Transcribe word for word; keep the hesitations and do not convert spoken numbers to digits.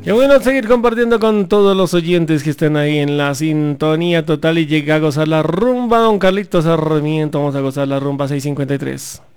Qué bueno seguir compartiendo con todos los oyentes que están ahí en la sintonía total y llega a gozar la rumba, don Carlitos Sarmiento. Vamos a gozar la rumba seiscientos cincuenta y tres.